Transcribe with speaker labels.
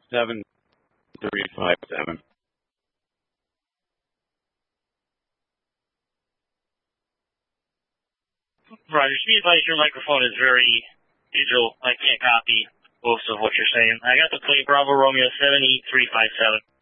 Speaker 1: 7357.
Speaker 2: Roger, just be advised your microphone is very digital. I can't copy most of what you're saying. I got the plate Bravo Romeo 78357.